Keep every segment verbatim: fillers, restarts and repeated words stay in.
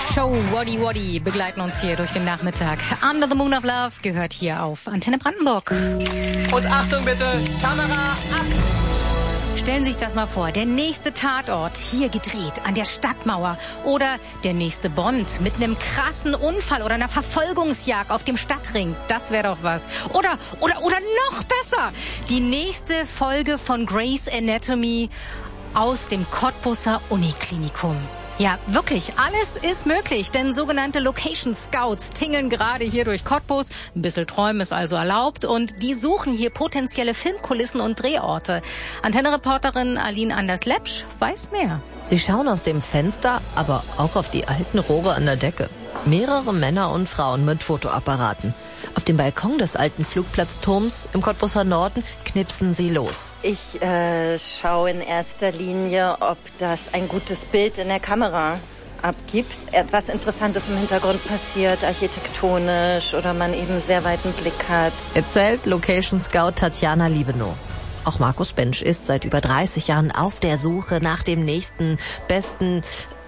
Show Woddy Woddy begleiten uns hier durch den Nachmittag. Under the Moon of Love gehört hier auf Antenne Brandenburg. Und Achtung bitte, Kamera ab! Stellen Sie sich das mal vor, der nächste Tatort, hier gedreht, an der Stadtmauer. Oder der nächste Bond mit einem krassen Unfall oder einer Verfolgungsjagd auf dem Stadtring. Das wäre doch was. Oder, oder, oder noch besser, die nächste Folge von Grey's Anatomy aus dem Cottbuser Uniklinikum. Ja, wirklich, alles ist möglich, denn sogenannte Location Scouts tingeln gerade hier durch Cottbus. Ein bisschen träumen ist also erlaubt und die suchen hier potenzielle Filmkulissen und Drehorte. Antenne-Reporterin Aline Anders-Lepsch weiß mehr. Sie schauen aus dem Fenster, aber auch auf die alten Rohre an der Decke. Mehrere Männer und Frauen mit Fotoapparaten. Auf dem Balkon des alten Flugplatzturms im Cottbuser Norden knipsen sie los. Ich äh, schaue in erster Linie, ob das ein gutes Bild in der Kamera abgibt. Etwas Interessantes im Hintergrund passiert, architektonisch, oder man eben sehr weiten Blick hat. Erzählt Location Scout Tatjana Liebenow. Auch Markus Bensch ist seit über dreißig Jahren auf der Suche nach dem nächsten, besten...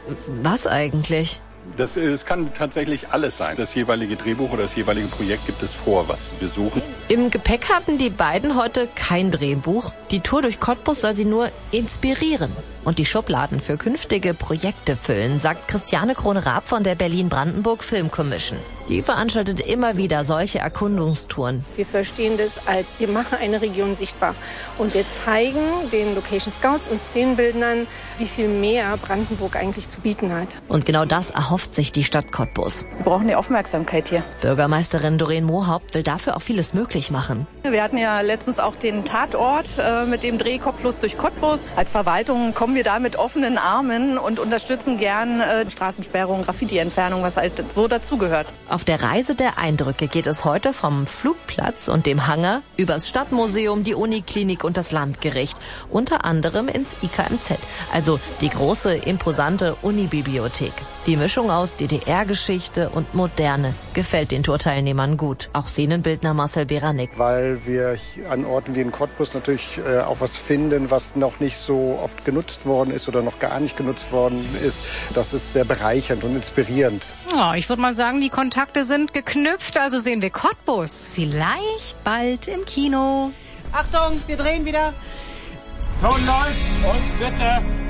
Was eigentlich? Das, das kann tatsächlich alles sein. Das jeweilige Drehbuch oder das jeweilige Projekt gibt es vor, was wir suchen. Im Gepäck hatten die beiden heute kein Drehbuch. Die Tour durch Cottbus soll sie nur inspirieren und die Schubladen für künftige Projekte füllen, sagt Christiane Krone-Raab von der Berlin-Brandenburg Film Commission. Die veranstaltet immer wieder solche Erkundungstouren. Wir verstehen das als, wir machen eine Region sichtbar. Und wir zeigen den Location Scouts und Szenenbildnern, wie viel mehr Brandenburg eigentlich zu bieten hat. Und genau das erhofft sich die Stadt Cottbus. Wir brauchen die Aufmerksamkeit hier. Bürgermeisterin Doreen Mohaupt will dafür auch vieles möglich machen. Wir hatten ja letztens auch den Tatort äh, mit dem Dreh Kopflos durch Cottbus. Als Verwaltung kommen wir da mit offenen Armen und unterstützen gern äh, Straßensperrung, Graffiti-Entfernung, was halt so dazugehört. Auf der Reise der Eindrücke geht es heute vom Flugplatz und dem Hangar übers Stadtmuseum, die Uniklinik und das Landgericht. Unter anderem ins I K M Z, also die große, imposante Unibibliothek. Die Mischung aus D D R-Geschichte und Moderne gefällt den Tourteilnehmern gut. Auch Szenenbildner Marcel Beranek. Weil wir an Orten wie in Cottbus natürlich äh, auch was finden, was noch nicht so oft genutzt worden ist oder noch gar nicht genutzt worden ist. Das ist sehr bereichernd und inspirierend. Oh, ich würde mal sagen, die Kontakte sind geknüpft. Also sehen wir Cottbus vielleicht bald im Kino. Achtung, wir drehen wieder. Ton läuft und bitte.